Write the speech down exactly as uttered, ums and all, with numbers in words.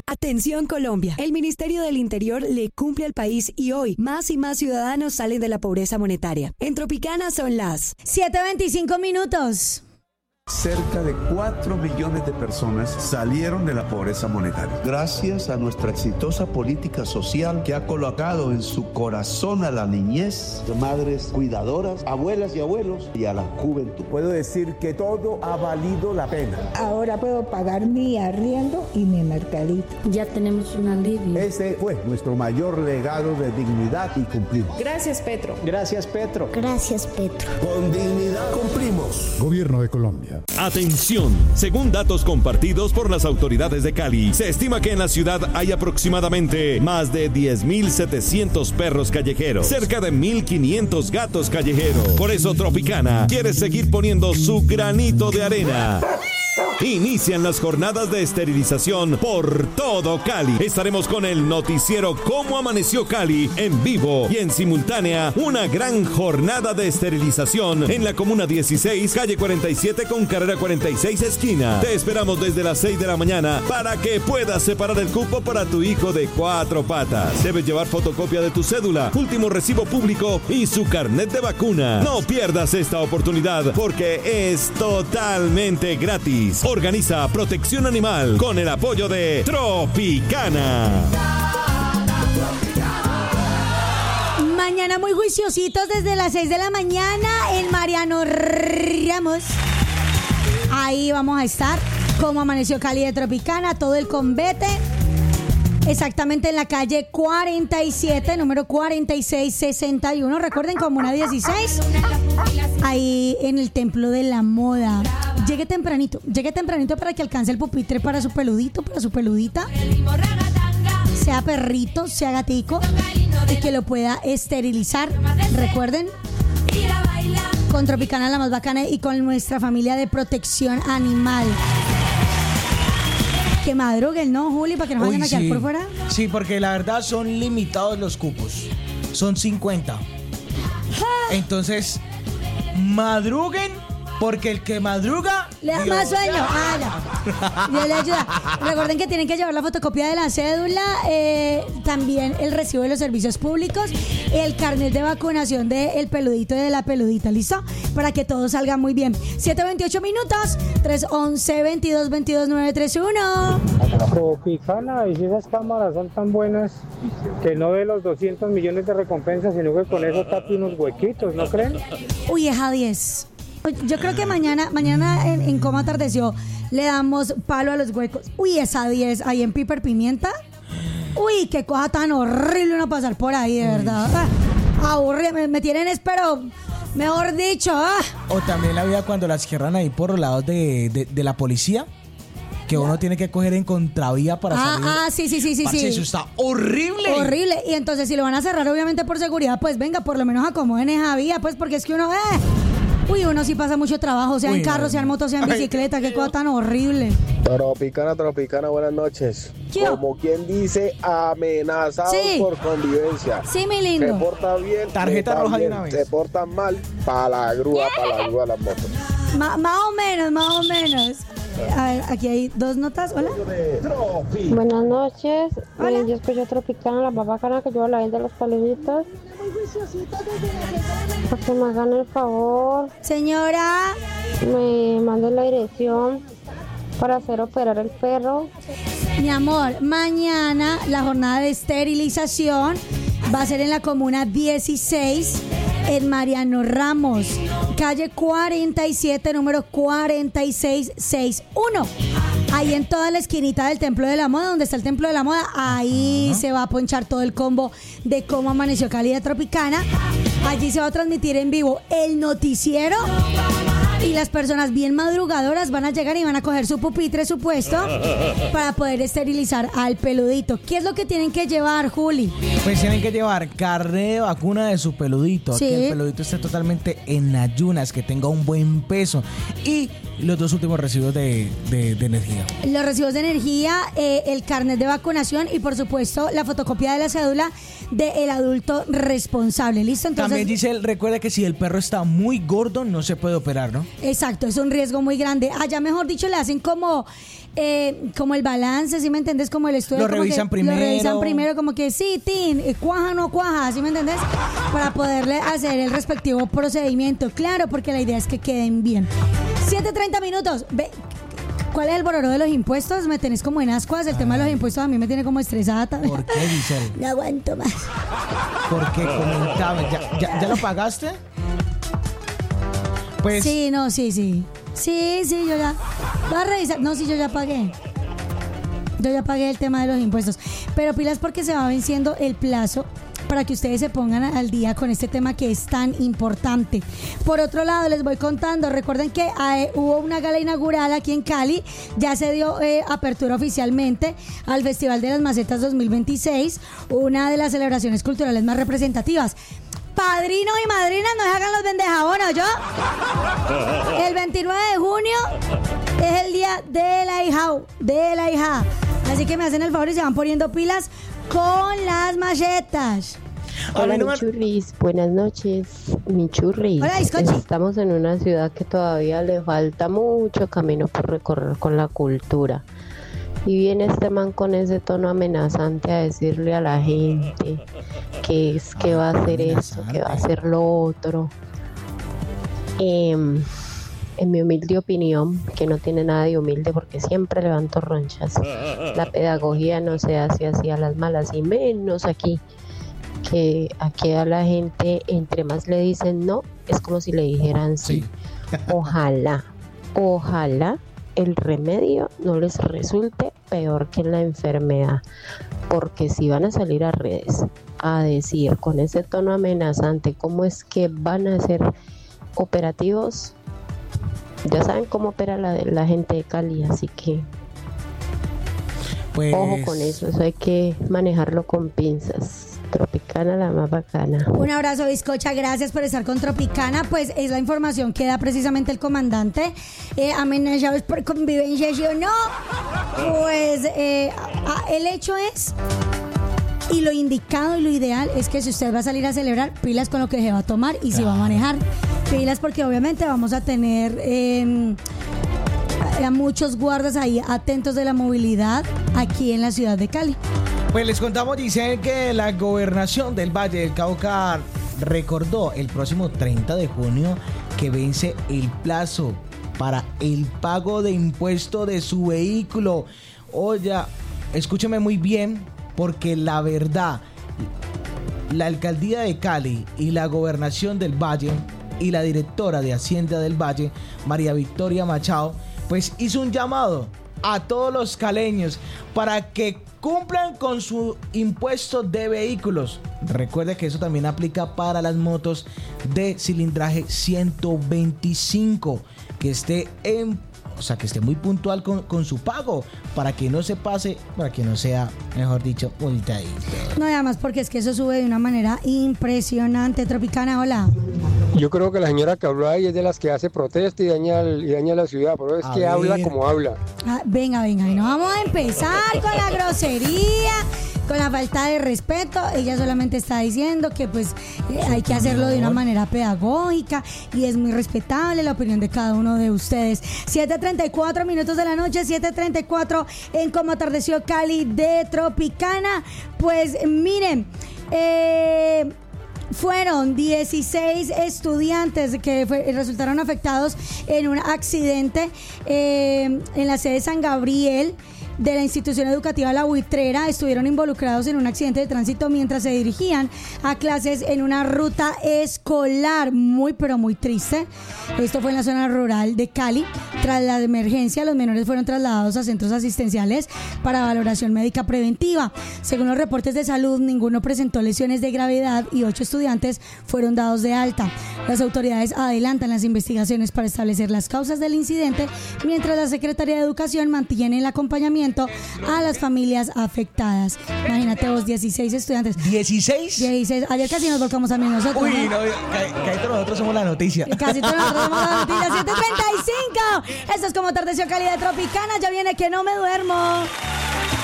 Atención Colombia, el Ministerio del Interior le cumple al país y hoy más y más ciudadanos salen de la pobreza monetaria. En Tropicana son las siete veinticinco minutos. Cerca de cuatro millones de personas salieron de la pobreza monetaria. Gracias a nuestra exitosa política social que ha colocado en su corazón a la niñez, madres cuidadoras, abuelas y abuelos y a la juventud. Puedo decir que todo ha valido la pena. Ahora puedo pagar mi arriendo y mi mercadito. Ya tenemos un alivio. Ese fue nuestro mayor legado de dignidad y cumplimos. Gracias, Petro. Gracias, Petro. Gracias, Petro. Con dignidad cumplimos. Gobierno de Colombia. Atención, según datos compartidos por las autoridades de Cali, se estima que en la ciudad hay aproximadamente más de diez mil setecientos perros callejeros, cerca de mil quinientos gatos callejeros. Por eso Tropicana quiere seguir poniendo su granito de arena. Inician las jornadas de esterilización por todo Cali. Estaremos con el noticiero Cómo Amaneció Cali en vivo y en simultánea una gran jornada de esterilización en la Comuna dieciséis, calle cuarenta y siete con carrera cuarenta y seis esquina. Te esperamos desde las seis de la mañana para que puedas separar el cupo para tu hijo de cuatro patas. Debes llevar fotocopia de tu cédula, último recibo público y su carnet de vacuna. No pierdas esta oportunidad porque es totalmente gratis. Organiza Protección Animal con el apoyo de Tropicana. Mañana muy juiciositos desde las seis de la mañana en Mariano Ramos. Ahí vamos a estar. Como Amaneció Cali de Tropicana, todo el convete. Exactamente en la calle cuarenta y siete, número cuarenta y seis sesenta y uno. Recuerden, Comuna dieciséis. Ahí en el Templo de la Moda. Llegue tempranito, llegue tempranito para que alcance el pupitre para su peludito, para su peludita. Sea perrito, sea gatico, y que lo pueda esterilizar. Recuerden, con Tropicana la más bacana y con nuestra familia de protección animal. Que madruguen, ¿no, Juli? Para que nos vayan a quedar sí. por fuera. Sí, porque la verdad son limitados los cupos. Son cincuenta. Entonces, madruguen, porque el que madruga le da más sueño. Ah, ya. Dios le ayuda. Recuerden que tienen que llevar la fotocopia de la cédula, eh, también el recibo de los servicios públicos, el carnet de vacunación del peludito y de la peludita, ¿listo? Para que todo salga muy bien. siete veintiocho minutos, tres once, veintidós, veintidós, nueve treinta y uno. Tropicana, y si esas cámaras son tan buenas que no de los doscientos millones de recompensas, sino que con eso tape unos huequitos, ¿no creen? Uy, es a diez. Yo creo que mañana, mañana en, en Cómo Atardeció le damos palo a los huecos. Uy, esa diez ahí en Piper Pimienta. Uy, qué cosa tan horrible uno pasar por ahí, de verdad. Ah, aburrido, me, me tienen espero, mejor dicho. Ah. O también la vida cuando las cierran ahí por los lados de, de, de la policía, que uno tiene que coger en contravía para ah, salir. Ah, sí, sí, sí, sí, Parce, sí. Eso está horrible. Horrible. Y entonces si lo van a cerrar obviamente por seguridad, pues venga, por lo menos acomoden esa vía, pues porque es que uno... Eh, Uy, uno sí pasa mucho trabajo, sea Uy, en carro, no. sea en moto, sea en bicicleta. Ay, qué cosa tan horrible. Tropicana, Tropicana, buenas noches. ¿Qué? Como quien dice, amenazados sí. por convivencia. Sí, mi lindo. Se porta bien. Tarjeta roja de una vez. Se portan mal, para la grúa, para la grúa de las motos. Ma- más o menos, más o menos. A ver, aquí hay dos notas. Hola. Buenas noches. Hola. Eh, yo escucho Tropicana, la más bacana que yo la vende de los peluditos. Para que me hagan el favor. Señora. Me manden la dirección para hacer operar el perro. Mi amor, mañana la jornada de esterilización va a ser en la Comuna dieciséis, en Mariano Ramos, calle cuarenta y siete, número cuarenta y seis sesenta y uno. Ahí en toda la esquinita del Templo de la Moda, donde está el Templo de la Moda, ahí uh-huh. se va a ponchar todo el combo de Cómo Amaneció Cali de Tropicana. Allí se va a transmitir en vivo el noticiero y las personas bien madrugadoras van a llegar y van a coger su pupitre, su puesto, para poder esterilizar al peludito. ¿Qué es lo que tienen que llevar, Juli? Pues tienen que llevar carnet de vacuna de su peludito, sí. que el peludito esté totalmente en ayunas, que tenga un buen peso, y los dos últimos recibos de, de, de energía. Los recibos de energía, eh, el carnet de vacunación y por supuesto la fotocopia de la cédula del adulto responsable. ¿Listo? Entonces, también dice él, recuerda que si el perro está muy gordo no se puede operar, ¿no? Exacto, es un riesgo muy grande. Allá, mejor dicho, le hacen como eh, como el balance, ¿sí me entendés? Como el estudio. Lo revisan que, primero. Lo revisan primero, como que sí, tin, cuaja o no cuaja, ¿sí me entendés? Para poderle hacer el respectivo procedimiento. Claro, porque la idea es que queden bien. siete treinta minutos. Ve, ¿cuál es el bororo de los impuestos? Me tenés como en ascuas. El tema de los impuestos a mí me tiene como estresada también. ¿Por qué, Giselle? No aguanto más. Porque comentaba, ¿ya, ya, ¿ya lo pagaste? Pues... Sí, no, sí, sí. Sí, sí, yo ya... Voy a revisar. No, sí, yo ya pagué. Yo ya pagué el tema de los impuestos. Pero pilas porque se va venciendo el plazo para que ustedes se pongan al día con este tema que es tan importante. Por otro lado, les voy contando, recuerden que eh, hubo una gala inaugural aquí en Cali, ya se dio eh, apertura oficialmente al Festival de las Macetas dos mil veintiséis, una de las celebraciones culturales más representativas. Padrinos y madrinas, no se hagan los vendejabonos, ¿yo? El veintinueve de junio es el día de la hija, de la hija. Así que me hacen el favor y se van poniendo pilas con las macetas. Hola, mi churris, buenas noches, mi churris. Hola, Iscochi. Estamos en una ciudad que todavía le falta mucho camino por recorrer con la cultura. Y viene este man con ese tono amenazante a decirle a la gente que es que va a hacer esto, que va a hacer lo otro. Eh, en mi humilde opinión, que no tiene nada de humilde porque siempre levanto ronchas, la pedagogía no se hace así a las malas, y menos aquí, que aquí a la gente entre más le dicen no, es como si le dijeran sí. sí. Ojalá, ojalá el remedio no les resulte peor que la enfermedad, porque si van a salir a redes a decir con ese tono amenazante cómo es que van a ser operativos, ya saben cómo opera la, la gente de Cali, así que pues... ojo con eso, eso hay que manejarlo con pinzas. Tropicana, la más bacana. Un abrazo, bizcocha, gracias por estar con Tropicana. Pues es la información que da precisamente el comandante, eh, amenazados por convivencia, ¿sí o no? Pues eh, a, el hecho es, y lo indicado y lo ideal es que si usted va a salir a celebrar, pilas con lo que se va a tomar y si va a manejar, pilas porque obviamente vamos a tener eh, a muchos guardas ahí atentos de la movilidad aquí en la ciudad de Cali. Pues les contamos, dicen que la gobernación del Valle del Cauca recordó el próximo treinta de junio que vence el plazo para el pago de impuesto de su vehículo. Oye, escúcheme muy bien, porque la verdad, la alcaldía de Cali y la gobernación del Valle y la directora de Hacienda del Valle, María Victoria Machado, pues hizo un llamado a todos los caleños para que cumplan con su impuesto de vehículos. Recuerde que eso también aplica para las motos de cilindraje ciento veinticinco, que esté en, o sea, que esté muy puntual con, con su pago, para que no se pase, para que no sea, mejor dicho, multadito. No, y además porque es que eso sube de una manera impresionante. Tropicana, hola. Yo creo que la señora que habló ahí es de las que hace protesta y daña, y daña la ciudad, pero es a que ver. habla como habla. Ah, venga, venga, y no vamos a empezar con la grosería, con la falta de respeto. Ella solamente está diciendo que pues eh, hay que hacerlo de una manera pedagógica y es muy respetable la opinión de cada uno de ustedes. siete treinta y cuatro minutos de la noche, siete treinta y cuatro en Como Atardeció Cali de Tropicana. Pues miren, eh... fueron dieciséis estudiantes que fue, resultaron afectados en un accidente eh, en la sede San Gabriel de la institución educativa La Buitrera. Estuvieron involucrados en un accidente de tránsito mientras se dirigían a clases en una ruta escolar. Muy pero muy triste. Esto fue en la zona rural de Cali. Tras la emergencia, los menores fueron trasladados a centros asistenciales para valoración médica preventiva. Según los reportes de salud, ninguno presentó lesiones de gravedad y ocho estudiantes fueron dados de alta. Las autoridades adelantan las investigaciones para establecer las causas del incidente, mientras la Secretaría de Educación mantiene el acompañamiento a las familias afectadas. Imagínate vos, dieciséis estudiantes. ¿dieciséis? dieciséis. Ayer casi nos volcamos a mí nosotros. Uy, no, casi todos nosotros somos la noticia. Casi todos nosotros somos la noticia. siete treinta y cinco. Esto es Como Atardeció Cali de Tropicana. Ya viene Que No Me Duermo.